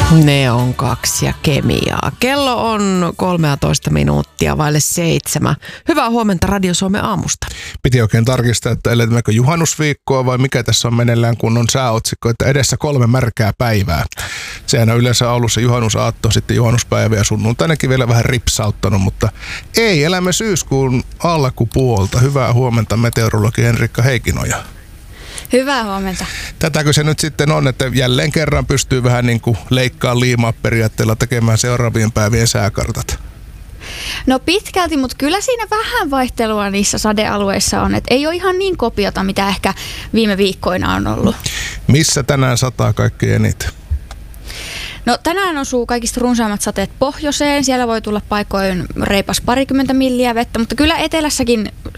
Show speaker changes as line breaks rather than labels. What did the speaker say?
Ne on 2 ja kemiaa. Kello on 13 minuuttia vaille 7. Hyvää huomenta Radio Suomen aamusta.
Piti oikein tarkistaa, että eletäänkö juhannusviikkoa vai mikä tässä on meneillään, kun on sääotsikko, että edessä 3 märkää päivää. Sehän on yleensä ollut se juhannusaatto, sitten juhannuspäivä ja sunnuntainakin vielä vähän ripsauttanut, mutta ei, elämme syyskuun alkupuolta. Hyvää huomenta meteorologi Henrikka Heikkinoja.
Hyvää huomenta.
Tätäkö se nyt sitten on, että jälleen kerran pystyy vähän niin kuin leikkaa liimaa periaatteella tekemään seuraavien päivien sääkartat?
No pitkälti, mutta kyllä siinä vähän vaihtelua niissä sadealueissa on. Että ei ole ihan niin kopiota, mitä ehkä viime viikkoina on ollut.
Missä tänään sataa kaikkein eniten?
No tänään osuu kaikista runsaimmat sateet pohjoiseen. Siellä voi tulla paikoin reipas 20 milliä vettä, mutta kyllä etelässäkin